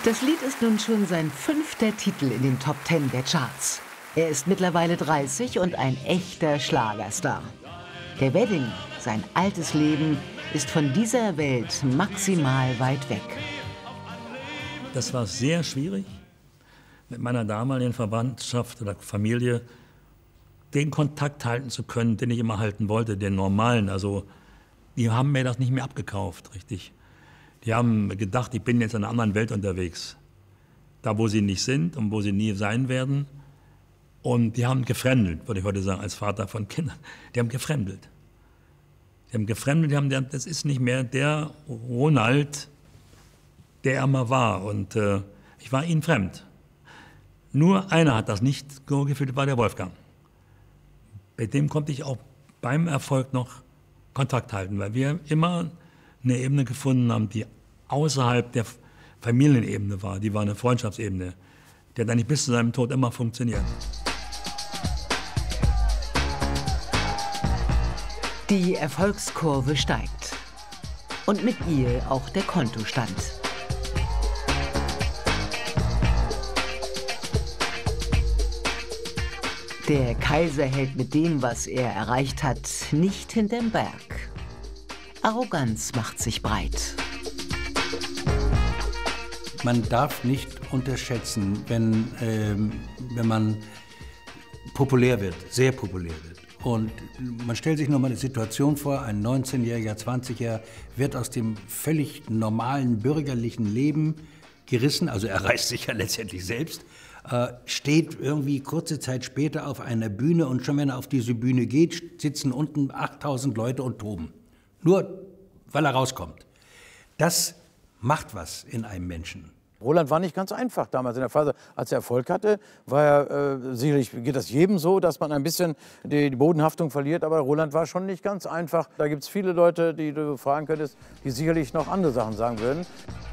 Das Lied ist nun schon sein 5. Titel in den Top 10 der Charts. Er ist mittlerweile 30 und ein echter Schlagerstar. Der Wedding, sein altes Leben, ist von dieser Welt maximal weit weg. Das war sehr schwierig, mit meiner damaligen Verwandtschaft oder Familie den Kontakt halten zu können, den ich immer halten wollte, den normalen. Also, die haben mir das nicht mehr abgekauft, richtig. Die haben gedacht, ich bin jetzt in einer anderen Welt unterwegs. Da, wo sie nicht sind und wo sie nie sein werden. Und die haben gefremdelt, würde ich heute sagen, als Vater von Kindern. Die haben gefremdelt. Das ist nicht mehr der Ronald, der er mal war. Und ich war ihnen fremd. Nur einer hat das nicht so gefühlt, war der Wolfgang. Bei dem konnte ich auch beim Erfolg noch Kontakt halten, weil wir immer eine Ebene gefunden haben, die außerhalb der Familienebene war. Die war eine Freundschaftsebene. Die hat eigentlich bis zu seinem Tod immer funktioniert. Die Erfolgskurve steigt. Und mit ihr auch der Kontostand. Der Kaiser hält mit dem, was er erreicht hat, nicht hinterm Berg. Arroganz macht sich breit. Man darf nicht unterschätzen, wenn man populär wird, sehr populär wird. Und man stellt sich nur mal eine Situation vor, ein 19-Jähriger, 20-Jähriger wird aus dem völlig normalen bürgerlichen Leben gerissen, also er reißt sich ja letztendlich selbst, steht irgendwie kurze Zeit später auf einer Bühne und schon wenn er auf diese Bühne geht, sitzen unten 8000 Leute und toben. Nur weil er rauskommt. Das macht was in einem Menschen. Roland war nicht ganz einfach damals in der Phase, als er Erfolg hatte. War ja, sicherlich geht das jedem so, dass man ein bisschen die Bodenhaftung verliert. Aber Roland war schon nicht ganz einfach. Da gibt es viele Leute, die du fragen könntest, die sicherlich noch andere Sachen sagen würden.